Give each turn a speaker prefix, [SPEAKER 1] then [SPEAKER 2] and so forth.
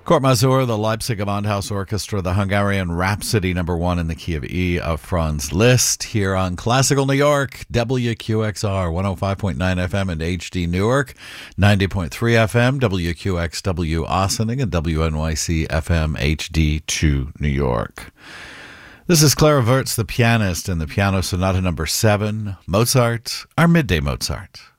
[SPEAKER 1] Court Mazur, the Leipzig Gewandhaus Orchestra, the Hungarian Rhapsody #1 in the key of E of Franz Liszt, here on Classical New York, WQXR 105.9 FM and HD Newark, 90.3 FM, WQXW Ossining, and WNYC FM HD2 New York. This is Clara Wurtz, the pianist, in the Piano Sonata No. 7, Mozart, our Midday Mozart.